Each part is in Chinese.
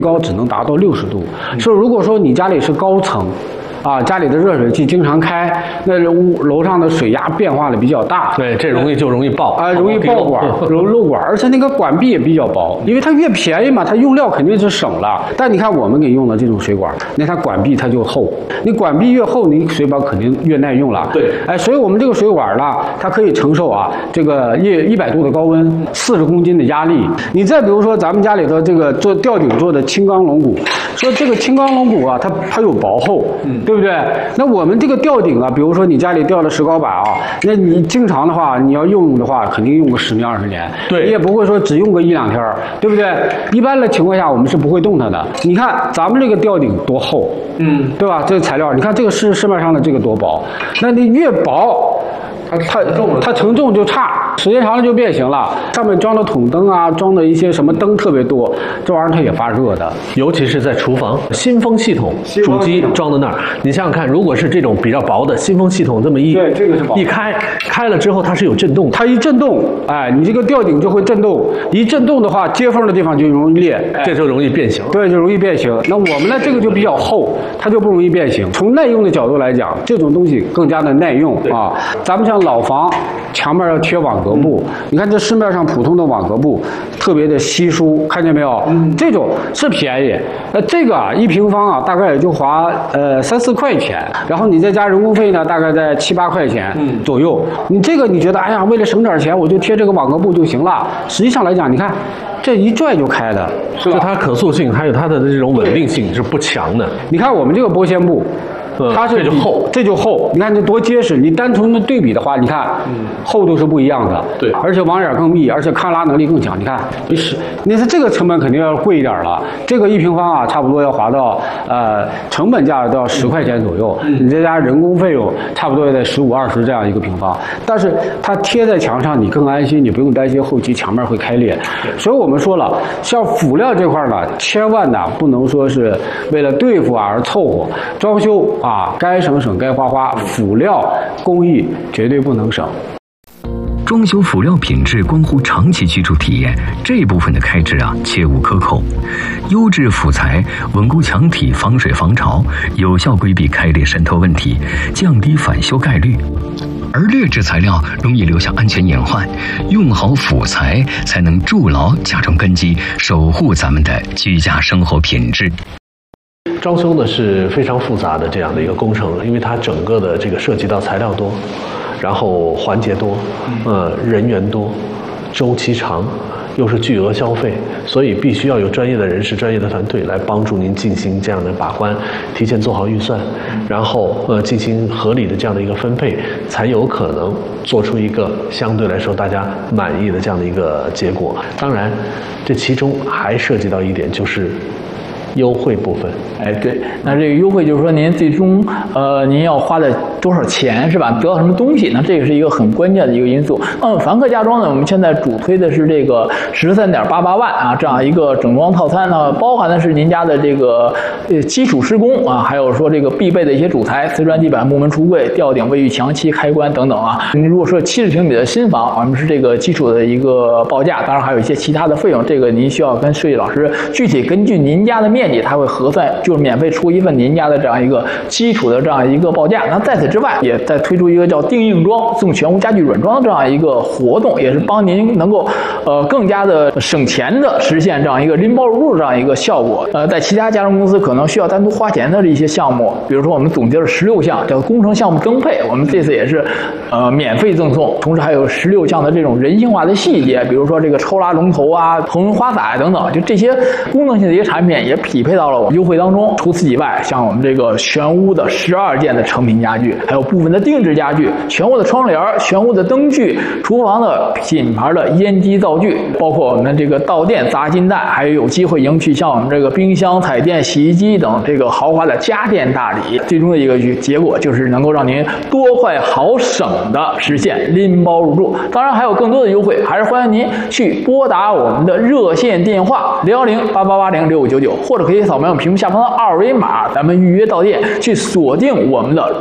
高只能达到60度。所以如果说你家里是高层，家里的热水器经常开，那楼上的水压变化的比较大， 对，这容易爆容易爆管、漏管，而且那个管壁也比较薄，因为它越便宜嘛，它用料肯定是省了。但你看我们给用的这种水管，那它管壁它就厚，你管壁越厚，你水保肯定越耐用了。 对， 所以我们这个水管呢，它可以承受这个100度的高温，40公斤的压力。你再比如说咱们家里头这个做吊顶做的轻钢龙骨，说这个轻钢龙骨它有薄厚，对不对？那我们这个吊顶比如说你家里吊的石膏板那你经常的话，你要用的话，肯定用个10年20年， 对， 你也不会说只用个1-2天，对不对？一般的情况下，我们是不会动它的。你看咱们这个吊顶多厚，对吧？这个材料，你看这个市面上的这个多薄，那你越薄，它承重就差，时间长了就变形了。上面装的筒灯装的一些什么灯特别多，这玩意儿它也发热的。 尤其是在厨房，新风系统主机装在那儿，你想想看，如果是这种比较薄的新风系统，这么对，这个是薄， 一开了之后它是有震动的， 它一震动，你这个吊顶就会震动，一震动的话，接缝的地方就容易裂， 这就容易变形。 对，就容易变形。那我们呢，这个就比较厚，它就不容易变形。从耐用的角度来讲，这种东西更加的耐用咱们像老房墙面要贴网格布，你看这市面上普通的网格布特别的稀疏，看见没有？这种是便宜，这个1平方大概也就花3-4块钱，然后你再加人工费呢，大概在7-8块钱左右。你这个你觉得哎呀，为了省点钱，我就贴这个网格布就行了。实际上来讲，你看这一拽就开的， 就它可塑性还有它的这种稳定性是不强的。 你看我们这个玻纤布。它这就厚， 你看这多结实！你单纯的对比的话，你看，厚度是不一样的， 对， 而且网眼更密，而且抗拉能力更强。你看，你是这个成本肯定要贵一点了，这个1平方差不多要花到成本价都要10块钱左右，你再加人工费用，差不多也得15-20这样一个平方。但是它贴在墙上，你更安心，你不用担心后期墙面会开裂。所以我们说了，像辅料这块呢，千万不能说是为了对付而凑合，装修该省该花，辅料工艺绝对不能省。 装修辅料品质关乎长期居住体验，这部分的开支切勿克扣。优质辅材稳固墙体，防水防潮，有效规避开裂渗透问题，降低返修概率。而劣质材料容易留下安全隐患，用好辅材才能筑牢家中根基，守护咱们的居家生活品质。 装修呢是非常复杂的这样的一个工程，因为它整个的这个涉及到材料多，然后环节多，人员多，周期长，又是巨额消费，所以必须要有专业的人士、专业的团队来帮助您进行这样的把关，提前做好预算，然后进行合理的这样的一个分配，才有可能做出一个相对来说大家满意的这样的一个结果。当然，这其中还涉及到一点，就是优惠部分。 对，那这个优惠就是说您最终您要花的多少钱是吧？得到什么东西？那这个是一个很关键的一个因素。凡客家装呢，我们现在主推的是这个13.88万这样一个整装套餐呢，包含的是您家的这个基础施工还有说这个必备的一些主材，瓷砖地板、木门橱柜、吊顶、卫浴、墙漆、开关等等您如果说70平米的新房，我们是这个基础的一个报价，当然还有一些其他的费用，这个您需要跟设计老师具体根据您家的面积，他会核算，就是免费出一份您家的这样一个基础的这样一个报价。那在此之外，也在推出一个叫定硬装送全屋家具软装的这样一个活动，也是帮您能够更加的省钱的实现这样一个拎包入住这样一个效果。在其他家装公司可能需要单独花钱的一些项目，比如说我们总结了16项叫工程项目增配，我们这次也是免费赠送，同时还有16项的这种人性化的细节，比如说这个抽拉龙头恒温花洒等等，就这些功能性的一些产品也匹配到了我们优惠当中。除此以外，像我们这个全屋的12件的成品家具，还有部分的定制家具，全屋的窗帘、全屋的灯具，厨房的品牌的烟机灶具，包括我们这个到店砸金蛋，还有机会赢取像我们这个冰箱、彩电、洗衣机等这个豪华的家电大礼。最终的一个结果就是能够让您多快好省的实现拎包入住。当然还有更多的优惠，还是欢迎您去拨打我们的热线电话010-8880-6599，或者可以扫描屏幕下方的2维码，咱们预约到店去锁定我们的装修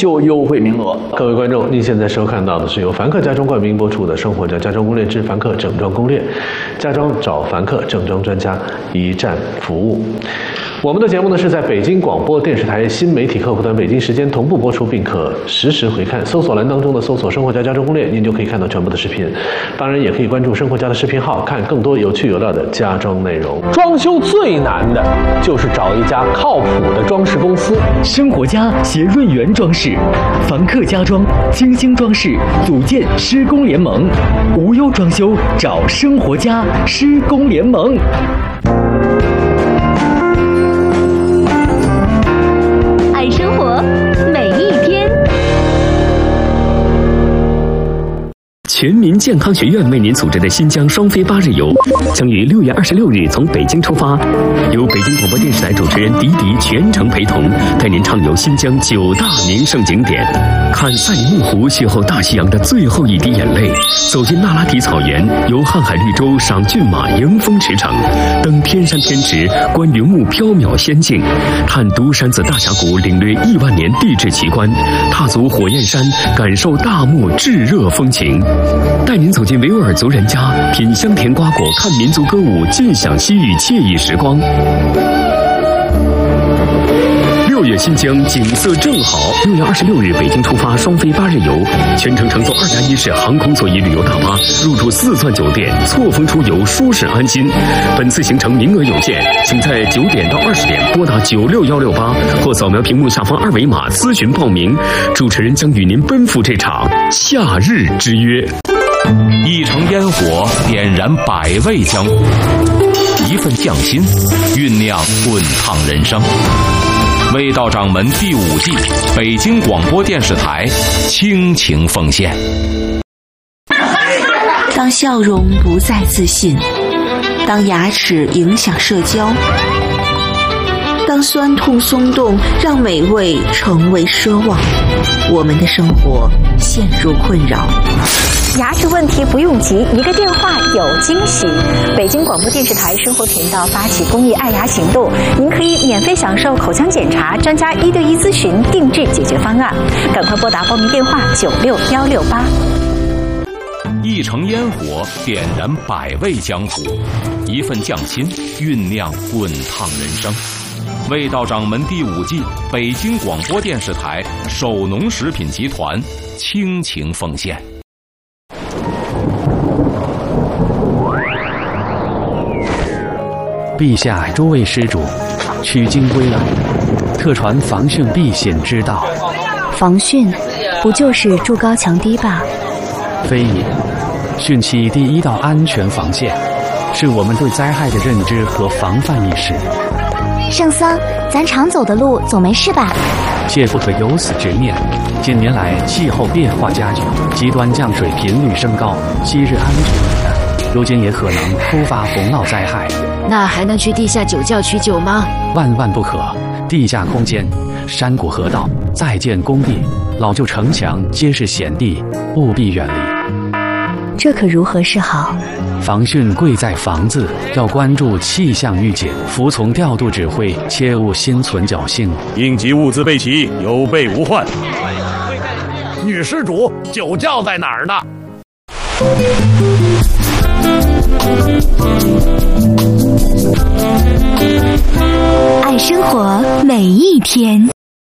就优惠名额。 各位观众，您现在收看到的是由凡客家装冠名播出的《生活家家装攻略之凡客整装攻略》，家装找凡客，整装专家，一站服务。我们的节目呢是在北京广播电视台新媒体客户端北京时间同步播出，并可实时回看。搜索栏当中的搜索“生活家家装攻略”，您就可以看到全部的视频。当然，也可以关注生活家的视频号，看更多有趣有料的家装内容。装修最难的就是找一家靠谱的装饰公司。 生活家携润源装饰、凡客家装、精星装饰组建施工联盟，无忧装修找生活家施工联盟。 爱生活，每一天。 全民健康学院为您组织的新疆双飞8日游，将于6月26日从北京出发，由北京广播电视台主持人迪迪全程陪同，带您畅游新疆9大名胜景点，看赛里木湖邂逅大西洋的最后一滴眼泪，走进那拉提草原，游瀚海绿洲，赏骏马，迎风驰骋，登天山天池，观云雾缥缈仙境，看独山子大峡谷，领略亿万年地质奇观，踏足火焰山，感受大漠炙热风情。带您走进维吾尔族人家，品香甜瓜果，看民族歌舞，尽享西域惬意时光。6月新疆景色正好，6月26日北京出发双飞8日游，全程乘坐2+1式航空座椅旅游大巴，入住4钻酒店，错峰出游，舒适安心。本次行程名额有限，请在9点到20点拨打96168或扫描屏幕下方2维码咨询报名。主持人将与您奔赴这场夏日之约。 一城烟火点燃百味江湖，一份匠心酝酿滚烫人生。味道掌门第5季，北京广播电视台倾情奉献。 当笑容不再自信，当牙齿影响社交，当酸痛松动让美味成为奢望，我们的生活陷入困扰。 牙齿问题不用急，一个电话有惊喜。北京广播电视台生活频道发起公益爱牙行动，您可以免费享受口腔检查、专家1对1咨询、定制解决方案。赶快拨打报名电话96168。 一城烟火点燃百味江湖，一份匠心酝酿滚烫人生。味道掌门第5季，北京广播电视台首农食品集团倾情奉献。 陛下，诸位施主，取经归来，特传防汛避险之道。 防汛，不就是筑高墙堤坝？ 非也，汛期第一道安全防线，是我们对灾害的认知和防范意识。 圣僧，咱常走的路总没事吧？ 切不可有死之念。近年来气候变化加剧，极端降水频率升高，昔日安全无虞，如今也可能突发洪涝灾害。 那还能去地下酒窖取酒吗？ 万万不可！地下空间、山谷河道、在建工地、老旧城墙皆是险地，务必远离。 这可如何是好？ 防汛贵在防字，要关注气象预警，服从调度指挥，切勿心存侥幸。 应急物资备齐，有备无患。女施主，酒窖在哪儿呢？ 爱生活，每一天。